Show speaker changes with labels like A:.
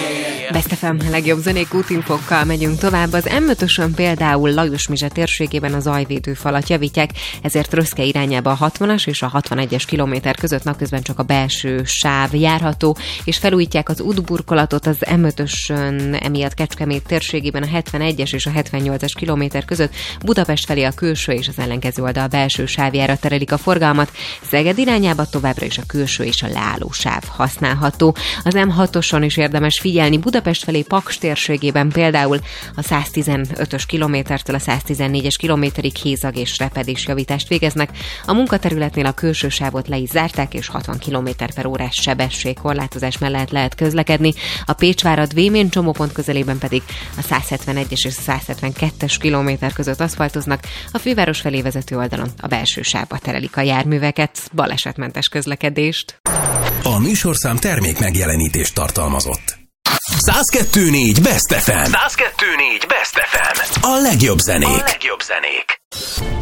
A: Best FM legjobb zenék útinfokkal megyünk tovább. Az M5-ösön például Lajos-Mizse térségében a zajvédőfalat javítják, ezért Röszke irányába a 60-as és a 61-es kilométer között napközben csak a belső sáv járható, és felújítják az útburkolatot az M5-ösön, emiatt Kecskemét térségében a 71-es és a 78-es kilométer között Budapest felé a külső és az ellenkező oldal belső sávjára terelik a forgalmat. Szeged irányába továbbra is a külső és a leálló sáv használható. Az M6-oson is érdemes figyelni, Budapest felé Paks térségében például a 115-ös kilométertől a 114-es kilométerig hézag és repedés javítást végeznek. A munkaterületnél a külső sávot le is zárták, és 60 km/h sebességkorlátozás mellett lehet közlekedni. A Pécsvárad-Vémén csomópont közelében pedig a 171-es és a 172-es kilométer között aszfaltoznak, a főváros felé vezető oldalon a belső sávba terelik a járműveket. Balesetmentes közlekedést!
B: A műsorszám termék megjelenítést tartalmazott. 102.4 Best FM. 102.4 Best FM. A legjobb zenék.